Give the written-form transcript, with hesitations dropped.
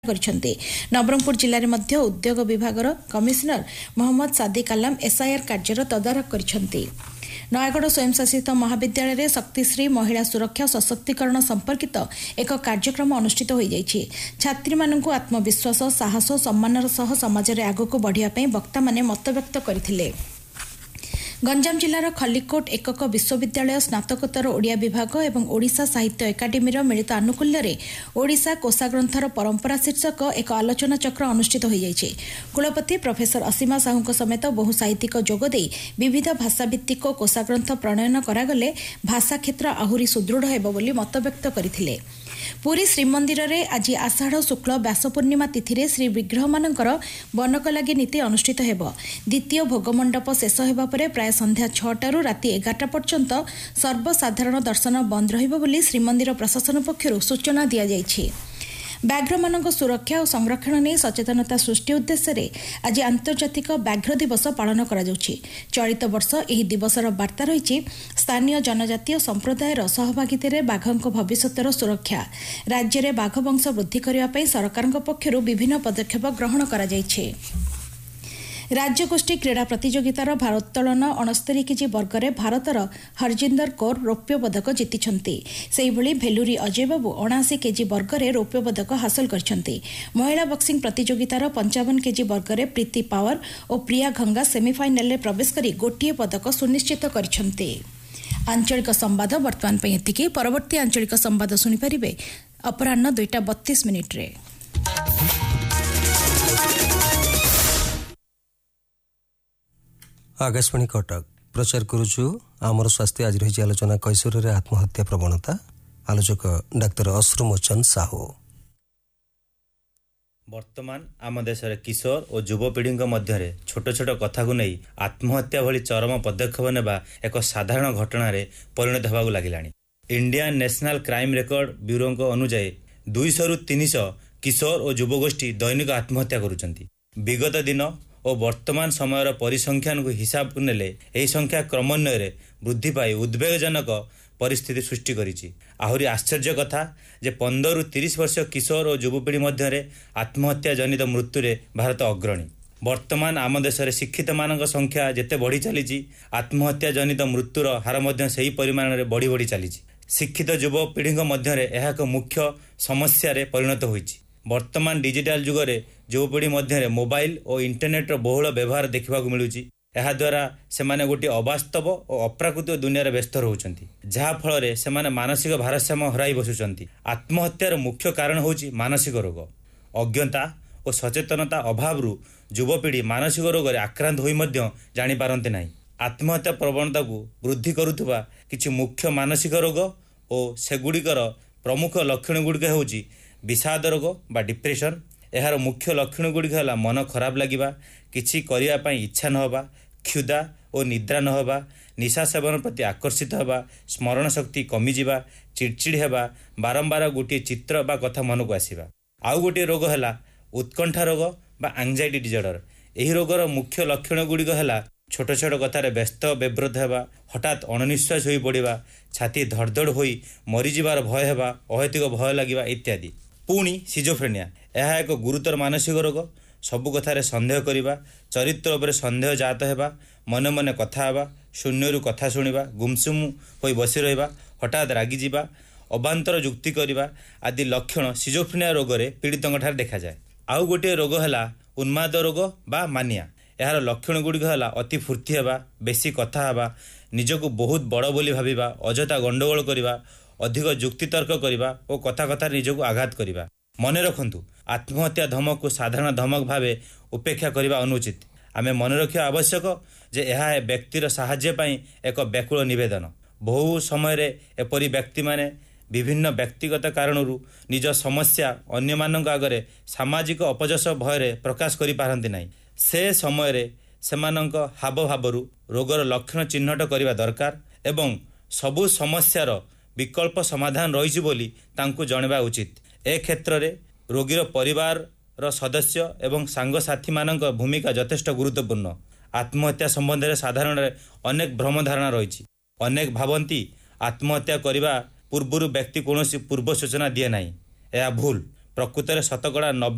କରିଛନ୍ତି। ନବରଙ୍ଗପୁର ଜିଲ୍ଲାରେ ମଧ୍ୟ ଉଦ୍ୟୋଗ ବିଭାଗର କମିଶନର ମହମ୍ମଦ ସାଦିକ ଆଲାମ ଏସ୍ଆଇଆର୍ କାର୍ଯ୍ୟର ତଦାରଖ କରିଛନ୍ତି। ନୟାଗଡ଼ ସ୍ୱୟଂଶାସିତ ମହାବିଦ୍ୟାଳୟରେ ଶକ୍ତିଶ୍ରୀ ମହିଳା ସୁରକ୍ଷା ଓ ସଶକ୍ତିକରଣ ସମ୍ପର୍କିତ ଏକ କାର୍ଯ୍ୟକ୍ରମ ଅନୁଷ୍ଠିତ ହୋଇଯାଇଛି। ଛାତ୍ରୀମାନଙ୍କୁ ଆତ୍ମବିଶ୍ୱାସ, ସାହସ ଓ ସମ୍ମାନର ସହ ସମାଜରେ ଆଗକୁ ବଢ଼ିବା ପାଇଁ ବକ୍ତାମାନେ ମତବ୍ୟକ୍ତ କରିଥିଲେ। ଗଞ୍ଜାମ ଜିଲ୍ଲାର ଖଲିକୋଟ ଏକକ ବିଶ୍ୱବିଦ୍ୟାଳୟ ସ୍ନାତକୋତ୍ତର ଓଡ଼ିଆ ବିଭାଗ ଏବଂ ଓଡ଼ିଶା ସାହିତ୍ୟ ଏକାଡେମୀର ମିଳିତ ଆନୁକୂଲ୍ୟରେ ଓଡ଼ିଶା କୋଷାଗ୍ରନ୍ଥର ପରମ୍ପରା ଶୀର୍ଷକ ଏକ ଆଲୋଚନା ଚକ୍ର ଅନୁଷ୍ଠିତ ହୋଇଯାଇଛି। କୁଳପତି ପ୍ରଫେସର ଅସୀମା ସାହୁଙ୍କ ସମେତ ବହୁ ସାହିତ୍ୟିକ ଯୋଗଦେଇ ବିବିଧ ଭାଷାଭିତ୍ତିକ କୋଷାଗ୍ରନ୍ଥ ପ୍ରଣୟନ କରାଗଲେ ଭାଷା କ୍ଷେତ୍ର ଆହୁରି ସୁଦୃଢ଼ ହେବ ବୋଲି ମତବ୍ୟକ୍ତ କରିଥିଲେ। ପୁରୀ ଶ୍ରୀମନ୍ଦିରରେ ଆଜି ଆଷାଢ଼ ଶୁକ୍ଳ ବ୍ୟାସ ପୂର୍ଣ୍ଣିମା ତିଥିରେ ଶ୍ରୀବିଗ୍ରହମାନଙ୍କର ବନକଲାଗି ନୀତି ଅନୁଷ୍ଠିତ ହେବ। ଦ୍ୱିତୀୟ ଭୋଗମଣ୍ଡପ ଶେଷ ହେବା ପରେ ପ୍ରାୟ ସନ୍ଧ୍ୟା 6ଟାରୁ ରାତି 11ଟା ପର୍ଯ୍ୟନ୍ତ ସର୍ବସାଧାରଣ ଦର୍ଶନ ବନ୍ଦ ରହିବ ବୋଲି ଶ୍ରୀମନ୍ଦିର ପ୍ରଶାସନ ପକ୍ଷରୁ ସୂଚନା ଦିଆଯାଇଛି। ବ୍ୟାଘ୍ରମାନଙ୍କ ସୁରକ୍ଷା ଓ ସଂରକ୍ଷଣ ନେଇ ସଚେତନତା ସୃଷ୍ଟି ଉଦ୍ଦେଶ୍ୟରେ ଆଜି ଆନ୍ତର୍ଜାତିକ ବ୍ୟାଘ୍ର ଦିବସ ପାଳନ କରାଯାଉଛି। ଚଳିତ ବର୍ଷ ଏହି ଦିବସର ବାର୍ତ୍ତା ରହିଛି ସ୍ଥାନୀୟ ଜନଜାତୀୟ ସମ୍ପ୍ରଦାୟର ସହଭାଗିତାରେ ବାଘଙ୍କ ଭବିଷ୍ୟତର ସୁରକ୍ଷା। ରାଜ୍ୟରେ ବାଘ ବଂଶ ବୃଦ୍ଧି କରିବା ପାଇଁ ସରକାରଙ୍କ ପକ୍ଷରୁ ବିଭିନ୍ନ ପଦକ୍ଷେପ ଗ୍ରହଣ କରାଯାଇଛି। ରାଜ୍ୟଗୋଷ୍ଠୀ କ୍ରୀଡ଼ା ପ୍ରତିଯୋଗିତାର ଭାରୋତ୍ତୋଳନ 69 କେଜି ବର୍ଗରେ ଭାରତର ହରଜିନ୍ଦର କୌର ରୌପ୍ୟ ପଦକ ଜିତିଛନ୍ତି। ସେହିଭଳି ଭେଲୁରୀ ଅଜୟ ବାବୁ 79 କେଜି ବର୍ଗରେ ରୌପ୍ୟ ପଦକ ହାସଲ କରିଛନ୍ତି। ମହିଳା ବକ୍ସିଂ ପ୍ରତିଯୋଗିତାର 55 କେଜି ବର୍ଗରେ ପ୍ରୀତି ପାୱାର ଓ ପ୍ରିୟା ଘଙ୍ଗା ସେମିଫାଇନାଲରେ ପ୍ରବେଶ କରି ଗୋଟିଏ ପଦକ ସୁନିଶ୍ଚିତ କରିଛନ୍ତି। ଆଞ୍ଚଳିକ ସମ୍ବାଦ ବର୍ତ୍ତମାନ ପାଇଁ ଏତିକି। ପରବର୍ତ୍ତୀ ଆଞ୍ଚଳିକ ସମ୍ବାଦ ଶୁଣିପାରିବେ ଅପରାହ୍ନ 2:32 आकाशवाणी कटक प्रचार करुचु आमर स्वास्थ्य आज रही आलोचना कैशोर आत्महत्या प्रवणता। आलोचक डाक्तर अश्रुमोचन साहू। वर्तमान आम देश किशोर और युवपीढ़ी मध्य छोट छोट कथा को नहीं आत्महत्या भली चरम पदक्षेप नेबा एक साधारण घटना परिणत होगा लगिलानी। Indian national crime record bureau अनुसार 200 ରୁ 300 किशोर और युवगोष्ठी दैनिक आत्महत्या करुचंती। विगत दिन और वर्तमान समय परिसंख्यान को हिसाब को नेले यही संख्या क्रमान्वये वृद्धि पाई उद्वेगजनक परिस्थिति सृष्टि करिछि। आहुरी आश्चर्य कथा जे 15 ରୁ 30 वर्ष किशोर और युवपीढ़ी मध्य आत्महत्या जनित मृत्यु भारत अग्रणी। वर्तमान आम देश शिक्षित मान संख्या जेते बढ़ी चली आत्महत्या जनित मृत्युर हार मध्य सही परिमाण में बढ़ी बढ़ी चली। शिक्षित युवपीढ़ी मध्य यह एक मुख्य समस्या परिणत होइछि। वर्तमान डिजिटल जुग में युवपीढ़ी मध्य मोबाइल और इंटरनेट बहुल व्यवहार देखा मिलूँ। यह द्वारा से गोटे अवास्तव और अप्राकृतिक दुनिया व्यस्त रोचंती, जहाँ फल से मानसिक भारसाम्य हराई बसुंट। आत्महत्यार मुख्य कारण होची मानसिक रोग। अज्ञता और सचेतनता अभाव युवपीढ़ी मानसिक रोग आक्रांत होई मध्य जानी पारंते नहीं। आत्महत्या प्रवणता को वृद्धि करुवा किछि मुख्य मानसिक रोग और सेगुड़िकर प्रमुख लक्षण गुड़िक होची विषाद रोग बा डिप्रेशन। यार मुख्य लक्षण गुड़िक है मन खराब लगे, किछि करिया पई इच्छा न होबा, क्षुधा और निद्रा न होबा, निशा सेवन प्रति आकर्षित होबा, स्मरण शक्ति कमी जिबा, चिड़चिड़ हेबा, बारंबार गोटे चित्र बा कथा मन को आसीबा। आउ गोटे रोग है उत्कंठा रोग बा एंजाइटी डिजॉर्डर। यही रोगर मुख्य लक्षण गुड़िक है छोट छोट कथार व्यस्त बेव्रत होगा, हठात अणनिश्वास हो पड़ा, छाती धड़धड़ हो मरीजार भय होगा, अहैतिक भय लगे इत्यादि। पुणी सिजोफ्रेनिया यह एक गुरुतर मानसिक रोग। सबु कथार सन्देह करवा, चरित्र उपर सन्देह जात होगा, मन मन कथा होगा, शून्य कथा शुणा, गुमसुम हो बसी रहा, हठात रागिजा, अबांतर जुक्ति करवा आदि लक्षण सिजोफ्रेनिया रोग में पीड़ित देखा जाए। आउ गोटे रोग है उन्माद रोग बा मानिया। यार लक्षण गुड़िक है अति फूर्ति होगा, बेसी कथा होगा, निजक बहुत बड़ बोली भाविबा, अजथा गंडगोल करवा, अधिक जुक्तितर्क करवा और कथा कथा निजक आघात करवा। मन रखंतु आत्महत्या धमक को साधारण धमक भावे उपेक्षा करवा अनुचित। आमे मन रखिया आवश्यक जे यह व्यक्तिर साहाय्य पई एक व्याकुल निवेदन। बहु समय एपरी व्यक्ति माने विभिन्न व्यक्तिगत कारणरू निज समस्या अन्य मानक आगरे सामाजिक अपजस भय प्रकाश करि पारंती नाही। से समय सेमानंक हाव भावरू रोगर लक्षण चिन्हट करने दरकार एवं सबु समस्यार विकल्प समाधान रही बोली तांकु जणवा उचित। ए क्षेत्र में रोगीर परिवार सदस्य एवं सांगसाथी मानक भूमिका यथेष्ट गुरुत्वपूर्ण। आत्महत्या संबंध में साधारण अनेक भ्रम धारणा रही। अनेक भावती आत्महत्या करने पूर्व व्यक्ति कौन पूर्व सूचना दिए ना। यह भूल। प्रकृत में 90